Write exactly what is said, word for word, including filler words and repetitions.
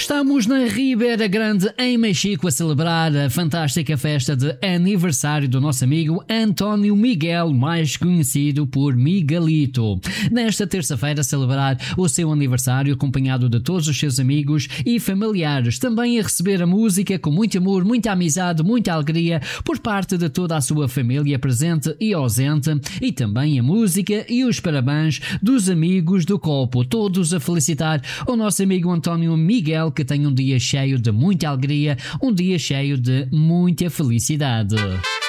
Estamos na Ribeira Grande, em Mexico, a celebrar a fantástica festa de aniversário do nosso amigo António Miguel, mais conhecido por Miguelito. Nesta terça-feira, celebrar o seu aniversário acompanhado de todos os seus amigos e familiares. Também a receber a música com muito amor, muita amizade, muita alegria por parte de toda a sua família presente e ausente, e também a música e os parabéns dos amigos do Copo, todos a felicitar o nosso amigo António Miguel, que tem um dia cheio de muita alegria, um dia cheio de muita felicidade.